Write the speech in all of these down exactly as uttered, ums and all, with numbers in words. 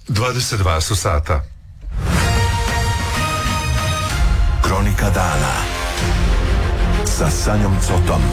dvadeset dva su sata. Kronika dana sa Sanjom Cotom.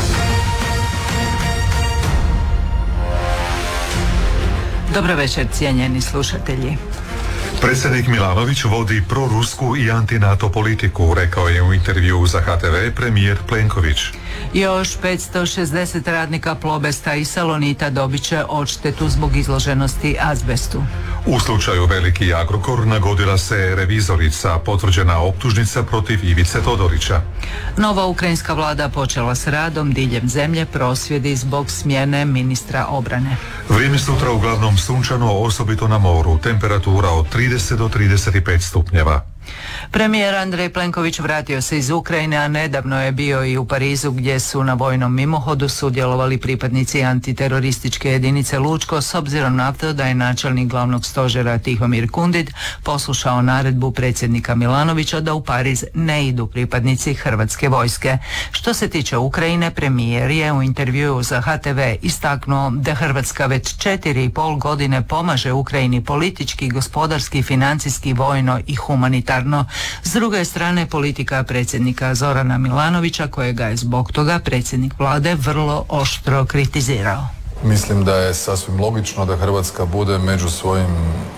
Dobro večer, cijenjeni slušatelji. Predsjednik Milanović vodi prorusku i anti-NATO politiku, rekao je u intervjuu za H T V premijer Plenković. Još petsto šezdeset radnika Plobesta i Salonita dobit će odštetu zbog izloženosti azbestu. U slučaju Veliki Agrokor nagodila se revizorica, potvrđena optužnica protiv Ivice Todorića. Nova ukrajinska vlada počela s radom, diljem zemlje prosvjedi zbog smjene ministra obrane. Vrijeme sutra uglavnom sunčano, osobito na moru, temperatura od trideset do trideset pet stupnjeva. Premijer Andrej Plenković vratio se iz Ukrajine, a nedavno je bio i u Parizu gdje su na vojnom mimohodu sudjelovali pripadnici antiterorističke jedinice Lučko, s obzirom na to da je načelnik glavnog stožera Tihomir Kundit poslušao naredbu predsjednika Milanovića da u Pariz ne idu pripadnici hrvatske vojske. Što se tiče Ukrajine, premijer je u intervjuu za H T V istaknuo da Hrvatska već četiri i pol godine pomaže Ukrajini politički, gospodarski, financijski, vojno i humanitarno. S druge strane, politika predsjednika Zorana Milanovića, kojega je zbog toga predsjednik vlade vrlo oštro kritizirao. Mislim da je sasvim logično da Hrvatska bude među svojim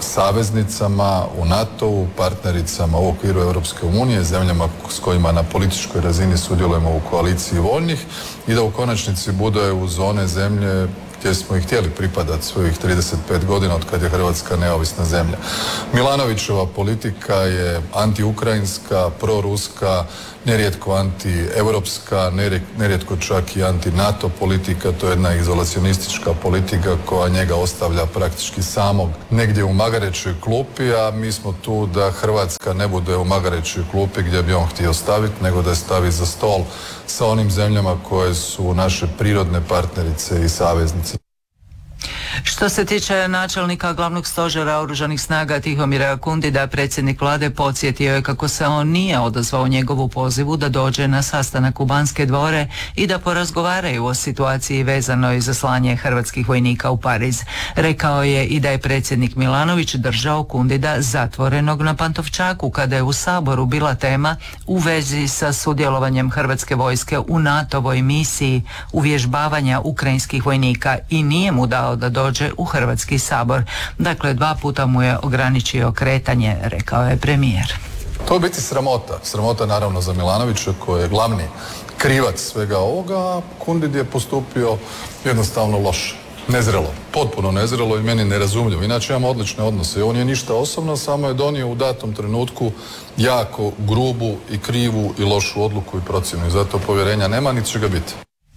saveznicama u NATO-u, partnericama u okviru Europske unije, zemljama s kojima na političkoj razini sudjelujemo u koaliciji voljnih i da u konačnici bude uz one zemlje gdje smo i htjeli pripadati svojih trideset pet godina od kad je Hrvatska neovisna zemlja. Milanovićeva politika je anti-ukrajinska, proruska, nerijetko anti-europska, nerijetko čak i anti-NATO politika. To je jedna izolacionistička politika koja njega ostavlja praktički samog negdje u magarećoj klupi, a mi smo tu da Hrvatska ne bude u magarećoj klupi gdje bi on htio staviti, nego da je stavi za stol sa onim zemljama koje su naše prirodne partnerice i saveznice. Što se tiče načelnika glavnog stožera Oružanih snaga Tihomira Kundida, predsjednik vlade podsjetio je kako se on nije odazvao njegovu pozivu da dođe na sastanak u Banske dvore i da porazgovaraju o situaciji vezanoj za slanje hrvatskih vojnika u Pariz. Rekao je i da je predsjednik Milanović držao Kundida zatvorenog na Pantovčaku kada je u Saboru bila tema u vezi sa sudjelovanjem hrvatske vojske u NATO-voj misiji uvježbavanja ukrajinskih vojnika i nije mu dao da dođe u Hrvatski sabor. Dakle, dva puta mu je ograničio kretanje, rekao je premijer. To je biti sramota. Sramota naravno za Milanovića koji je glavni krivac svega ovoga, a Kundid je postupio jednostavno loše. Nezrelo, potpuno nezrelo i meni nerazumljivo. Inače imamo odlične odnose. On je ništa osobno, samo je donio u datom trenutku jako grubu i krivu i lošu odluku i procjenu. I zato povjerenja nema, niti će ga biti.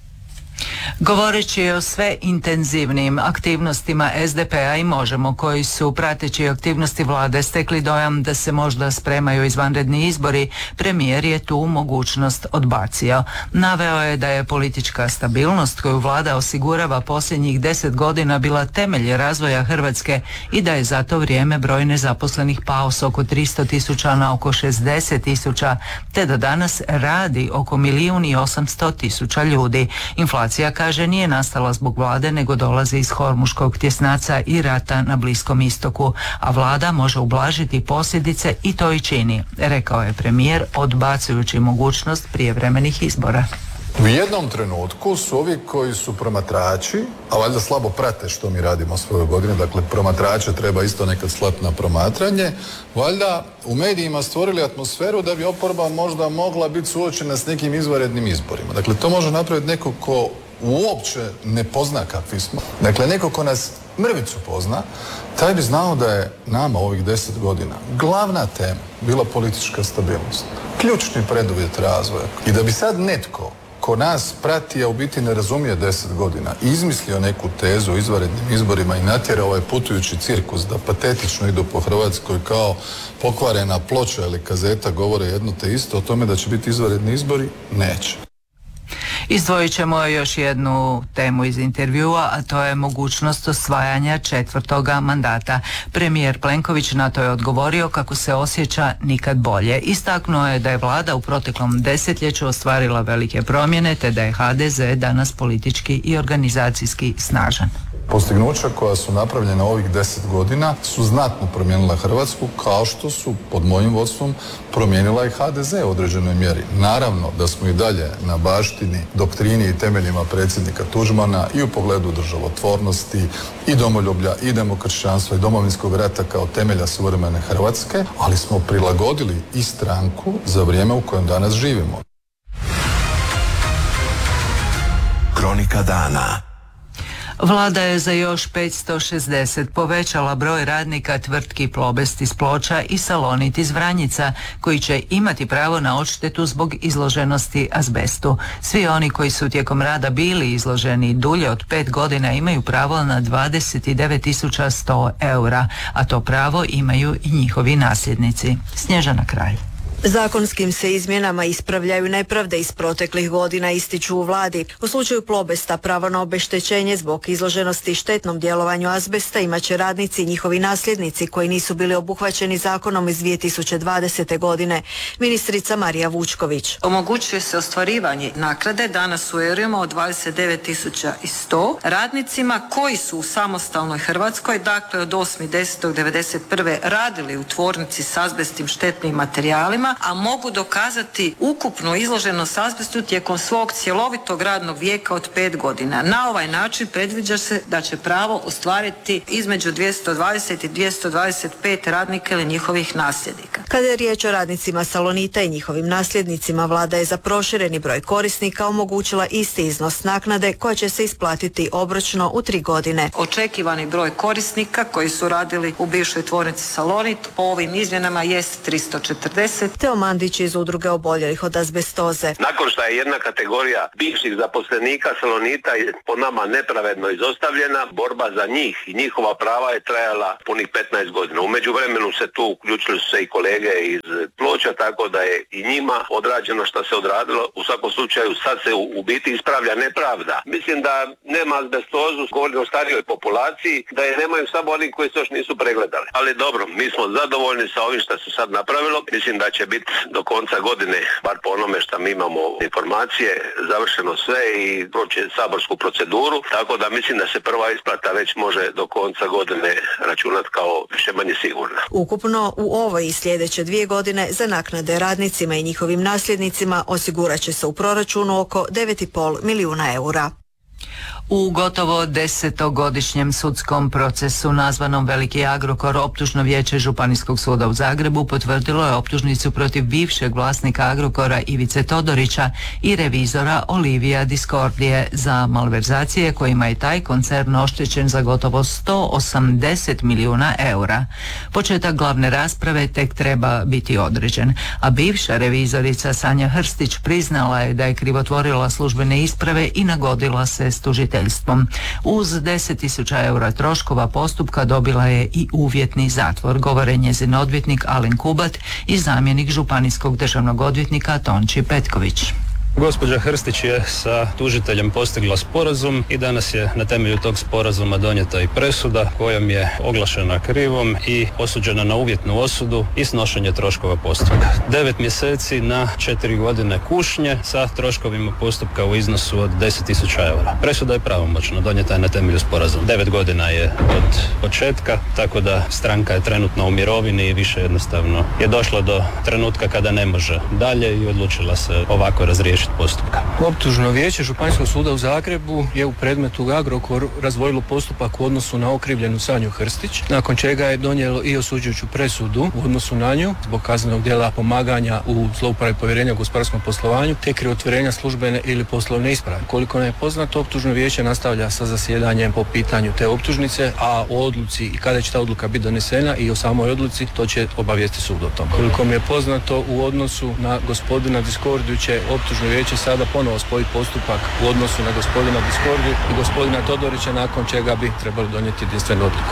Govoreći o sve intenzivnim aktivnostima S D P-a i Možemo, koji su prateći aktivnosti vlade stekli dojam da se možda spremaju izvanredni izbori, premijer je tu mogućnost odbacio. Naveo je da je politička stabilnost koju vlada osigurava posljednjih deset godina bila temelj razvoja Hrvatske i da je za to vrijeme broj nezaposlenih pao s oko tristo tisuća na oko šezdeset tisuća, te da danas radi oko milijun i osamsto tisuća ljudi. Inflacija, kaže, nije nastala zbog vlade, nego dolazi iz hormuškog tjesnaca i rata na Bliskom istoku, a vlada može ublažiti posljedice i to i čini, rekao je premijer, odbacujući mogućnost prijevremenih izbora. U jednom trenutku su ovi koji su promatrači, a valjda slabo prate što mi radimo svoje godine, dakle promatrače treba isto nekad slati na promatranje, valjda u medijima stvorili atmosferu da bi oporba možda mogla biti suočena s nekim izvanrednim izborima. Dakle, to može napraviti neko ko uopće ne pozna kakvi smo. Dakle, neko ko nas mrvicu pozna, taj bi znao da je nama ovih deset godina glavna tema bila politička stabilnost. Ključni preduvjet razvoja. I da bi sad netko ko nas prati, a u biti ne razumije deset godina, i izmislio neku tezu o izvanrednim izborima i natjerao ovaj putujući cirkus da patetično idu po Hrvatskoj kao pokvarena ploča ili kazeta govore jedno te isto o tome da će biti izvanredni izbori, neće. Izdvojit ćemo još jednu temu iz intervjua, a to je mogućnost osvajanja četvrtoga mandata. Premijer Plenković na to je odgovorio kako se osjeća nikad bolje. Istaknuo je da je vlada u proteklom desetljeću ostvarila velike promjene, te da je H D Z danas politički i organizacijski snažan. Postignuća koja su napravljena ovih deset godina su znatno promijenila Hrvatsku, kao što su pod mojim vodstvom promijenila i ha de ze u određenoj mjeri. Naravno da smo i dalje na baštini, doktrini i temeljima predsjednika Tuđmana i u pogledu državotvornosti i domoljublja i demokršćanstva i Domovinskog rata kao temelja suvremene Hrvatske, ali smo prilagodili i stranku za vrijeme u kojem danas živimo. Kronika dana. Vlada je za još petsto šezdeset povećala broj radnika tvrtki Plobest iz Ploča i Salonit iz Vranjica, koji će imati pravo na odštetu zbog izloženosti azbestu. Svi oni koji su tijekom rada bili izloženi dulje od pet godina imaju pravo na dvadeset devet tisuća sto eura, a to pravo imaju i njihovi nasljednici. Snježana Kralj. Zakonskim se izmjenama ispravljaju nepravde iz proteklih godina, ističu u vladi. U slučaju Plobesta pravo na obeštećenje zbog izloženosti štetnom djelovanju azbesta imat će radnici i njihovi nasljednici koji nisu bili obuhvaćeni zakonom iz dvije tisuće dvadesete. godine. Ministrica Marija Vučković. Omogućuje se ostvarivanje naknade danas u eurima od dvadeset devet tisuća sto radnicima koji su u samostalnoj Hrvatskoj, dakle od osmog desetog devedeset prve radili u tvornici s azbestnim štetnim materijalima, a mogu dokazati ukupnu izloženost azbestu tijekom svog cjelovitog radnog vijeka od pet godina. Na ovaj način predviđa se da će pravo ostvariti između dvjesto dvadeset i dvjesto dvadeset pet radnika ili njihovih nasljednika. Kada je riječ o radnicima Salonita i njihovim nasljednicima, vlada je za prošireni broj korisnika omogućila isti iznos naknade koja će se isplatiti obročno u tri godine. Očekivani broj korisnika koji su radili u bivšoj tvornici Salonit po ovim izmjenama jest tristo četrdeset. Teo Mandić iz udruge oboljelih od azbestoze. Nakon što je jedna kategorija bivših zaposlenika Salonita po nama nepravedno izostavljena, borba za njih i njihova prava je trajala punih petnaest godina. U međuvremenu se tu uključili su se i kolege iz Ploča, tako da je i njima odrađeno što se odradilo. U svakom slučaju sad se u, u biti ispravlja nepravda. Mislim da nema azbestozu, govorim o starijoj populaciji, da je nemaju samo oni koji se još nisu pregledali. Ali dobro, mi smo zadovoljni sa ovim što se sad napravilo. Mislim da će biti do konca godine, bar po onome što mi imamo informacije, završeno sve i proći saborsku proceduru, tako da mislim da se prva isplata već može do konca godine računati kao više manje sigurna. Ukupno u ovoj i sljedeće dvije godine za naknade radnicima i njihovim nasljednicima osigurat će se u proračunu oko devet i pol milijuna eura. U gotovo desetogodišnjem sudskom procesu nazvanom Veliki Agrokor, optužno vijeće Županijskog suda u Zagrebu potvrdilo je optužnicu protiv bivšeg vlasnika Agrokora Ivice Todorića i revizora Olivija Discordije za malverzacije kojima je taj koncern oštećen za gotovo sto osamdeset milijuna eura. Početak glavne rasprave tek treba biti određen, a bivša revizorica Sanja Hrstić priznala je da je krivotvorila službene isprave i nagodila se s tužiteljstvom. Uz deset tisuća eura troškova postupka dobila je i uvjetni zatvor, govore njezin odvjetnik Alen Kubat i zamjenik županijskog državnog odvjetnika Tonči Petković. Gospođa Hrstić je sa tužiteljem postigla sporazum i danas je na temelju tog sporazuma donijeta i presuda kojom je oglašena krivom i osuđena na uvjetnu osudu i snošenje troškova postupka. Devet mjeseci na četiri godine kušnje sa troškovima postupka u iznosu od deset tisuća eura. Presuda je pravomoćna, donijeta je na temelju sporazuma. Devet godina je od početka, tako da stranka je trenutno u mirovini i više jednostavno je došla do trenutka kada ne može dalje i odlučila se ovako razriješiti postupka. Optužno vijeće Županijskog suda u Zagrebu je u predmetu Agrokor razvojilo postupak u odnosu na okrivljenu Sanju Hrstić, nakon čega je donijelo i osuđujuću presudu u odnosu na nju zbog kaznenog djela pomaganja u zlouporabi povjerenja u gospodarskom poslovanju te krivotvorenja službene ili poslovne isprave. Koliko nam je poznato, optužno vijeće nastavlja sa zasjedanjem po pitanju te optužnice, a o odluci i kada će ta odluka biti donesena i o samoj odluci to će obavijesti sud o tom. Koliko mi je poznato, u odnosu na gospodina Discordiju će optužno vijeće sada ponovo spojiti postupak u odnosu na gospodina Discordiju i gospodina Todorića, nakon čega bi trebali donijeti jedinstvenu odluku.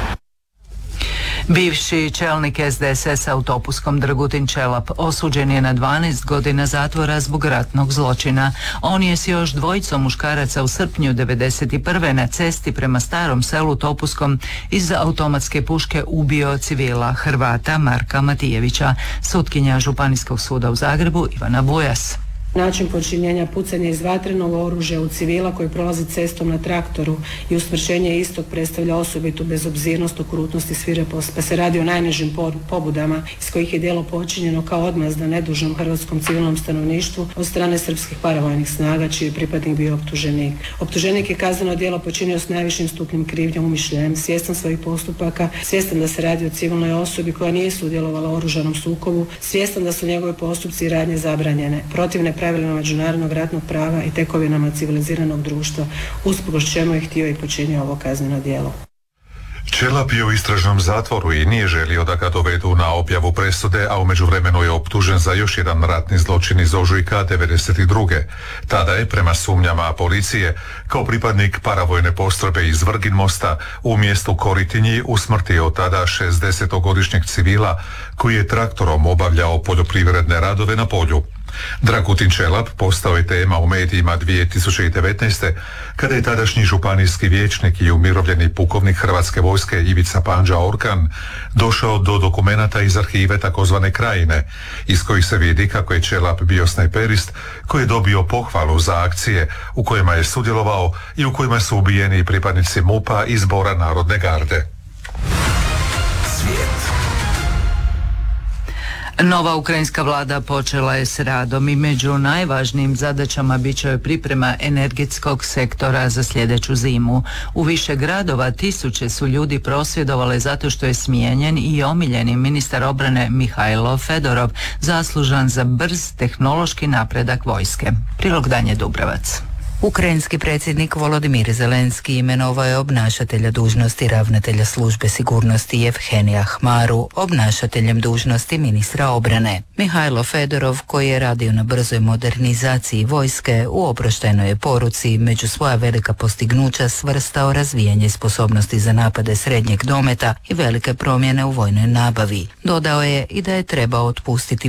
Bivši čelnik es de es es-a u Topuskom Dragutin Čelap osuđen je na dvanaest godina zatvora zbog ratnog zločina. On je s još dvojicom muškaraca u srpnju devedeset prve na cesti prema Starom Selu Topuskom iz automatske puške ubio civila Hrvata Marka Matijevića. Sutkinja Županijskog suda u Zagrebu Ivana Bujas. Način počinjenja pucanja iz vatrenog oružja u civila koji prolazi cestom na traktoru i usmrćenje istog predstavlja osobitu bezobzirnost, okrutnost i svirepost, pa se radi o najnižim pobudama iz kojih je djelo počinjeno kao odmazda nedužnom hrvatskom civilnom stanovništvu od strane srpskih paravojnih snaga čiji je pripadnik bio optuženik. Optuženik je kazneno djelo počinio s najvišim stupnjem krivnje umišljajem, svjestan svojih postupaka, svjestan da se radi o civilnoj osobi koja nije sudjelovala u oružanom sukobu, svjestan da su njegove postupci i radnje zabranjene, protivne pravilima međunarodnog ratnog prava i tekovinama civiliziranog društva, usprkos čemu je htio i počinio ovo kazneno djelo. Čelap je u istražnom zatvoru i nije želio da ga dovedu na objavu presude, a u međuvremenu je optužen za još jedan ratni zločin iz ožujka devedeset druge. Tada je, prema sumnjama policije, kao pripadnik paravojne postrojbe iz Vrginmosta u mjestu Koritinji usmrtio tada šezdesetogodišnjeg civila koji je traktorom obavljao poljoprivredne radove na polju. Dragutin Čelap postao je tema u medijima dvije tisuće devetnaeste. kada je tadašnji županijski vijećnik i umirovljeni pukovnik Hrvatske vojske Ivica Panđa Orkan došao do dokumenata iz arhive takozvane Krajine, iz kojih se vidi kako je Čelap bio snajperist koji je dobio pohvalu za akcije u kojima je sudjelovao i u kojima su ubijeni pripadnici MUP-a i Zbora narodne garde. Svijet. Nova ukrajinska vlada počela je s radom i među najvažnijim zadaćama bit će priprema energetskog sektora za sljedeću zimu. U više gradova tisuće su ljudi prosvjedovale zato što je smijenjen i omiljeni ministar obrane Mihajlo Fedorov, zaslužan za brz tehnološki napredak vojske. Prilog Danje Dubravac. Ukrajinski predsjednik Volodimir Zelenski imenovao je obnašatelja dužnosti ravnatelja službe sigurnosti Jevhenija Hmaru obnašateljem dužnosti ministra obrane. Mihajlo Fedorov, koji je radio na brzoj modernizaciji vojske, u oproštajnoj je poruci među svoja velika postignuća svrstao razvijanje sposobnosti za napade srednjeg dometa i velike promjene u vojnoj nabavi. Dodao je i da je trebao otpustiti